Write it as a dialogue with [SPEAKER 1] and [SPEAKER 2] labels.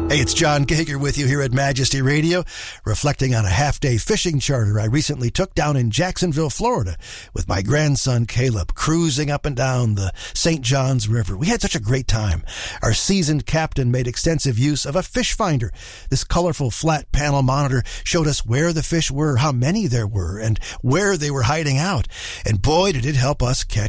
[SPEAKER 1] Hey, it's John Gager with you here at Majesty Radio, reflecting on a half-day fishing charter I recently took down in Jacksonville, Florida, with my grandson Caleb, cruising up and down the St. Johns River. We had such a great time. Our seasoned captain made extensive use of a fish finder. This colorful flat panel monitor showed us where the fish were, how many there were, and where they were hiding out. And boy, did it help us catch